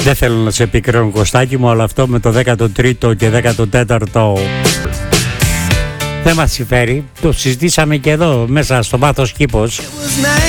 Δεν θέλω να σε επικρίνω, Κωστάκη μου, αλλά αυτό με το 13ο και 14ο δεν μας συμφέρει. Το συζητήσαμε και εδώ μέσα στο Βάθος Κήπος.